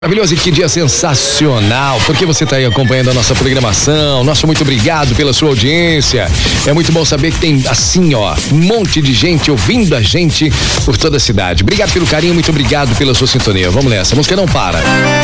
Maravilhoso, e que dia sensacional, porque você está aí acompanhando a nossa programação. Nosso muito obrigado pela sua audiência. É muito bom saber que tem assim, ó, um monte de gente ouvindo a gente por toda a cidade. Obrigado pelo carinho, muito obrigado pela sua sintonia. Vamos nessa, a música não para.